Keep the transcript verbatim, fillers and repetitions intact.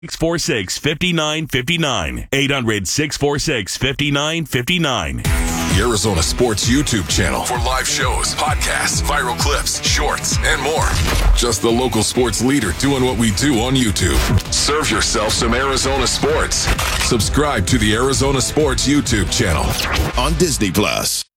six four six, five nine five nine. eight hundred, six four six, five nine five nine. The Arizona Sports YouTube channel for live shows, podcasts, viral clips, shorts, and more. Just the local sports leader doing what we do on YouTube. Serve yourself some Arizona sports. Subscribe to the Arizona Sports YouTube channel on Disney Plus.